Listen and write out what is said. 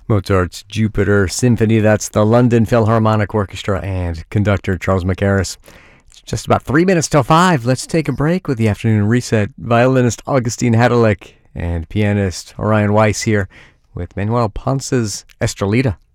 Mozart's Jupiter Symphony. That's the London Philharmonic Orchestra and conductor Charles Mackerras. It's just about 3 minutes till 5. Let's take a break with the Afternoon Reset. Violinist Augustine Hadelich and pianist Orion Weiss here with Manuel Ponce's Estrelita.